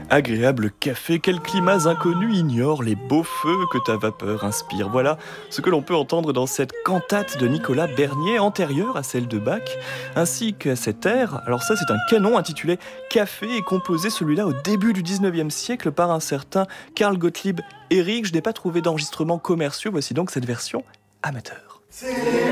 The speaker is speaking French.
Agréable café, quels climats inconnus ignorent les beaux feux que ta vapeur inspire. Voilà ce que l'on peut entendre dans cette cantate de Nicolas Bernier, antérieure à celle de Bach, ainsi qu'à cet air. Alors ça, c'est un canon intitulé Café, et composé celui-là au début du 19e siècle par un certain Carl Gottlieb Erik. Je n'ai pas trouvé d'enregistrements commerciaux, voici donc cette version amateur.